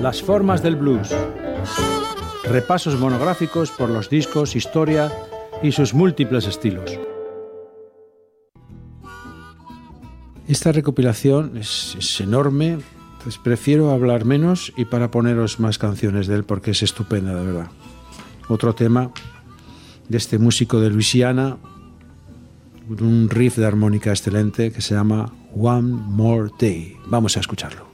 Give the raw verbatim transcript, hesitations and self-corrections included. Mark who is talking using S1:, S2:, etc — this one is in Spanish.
S1: Las formas del blues. Repasos monográficos por los discos, historia y sus múltiples estilos. Esta recopilación es, es enorme, entonces prefiero hablar menos y para poneros más canciones de él porque es estupenda, de verdad. Otro tema de este músico de Luisiana, un riff de armónica excelente que se llama One More Day. Vamos a escucharlo.